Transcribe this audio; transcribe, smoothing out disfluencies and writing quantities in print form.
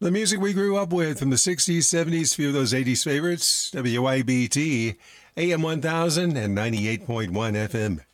The music we grew up with from the 60s, 70s, few of those 80s favorites. WIBT, AM 1000 and 98.1 FM.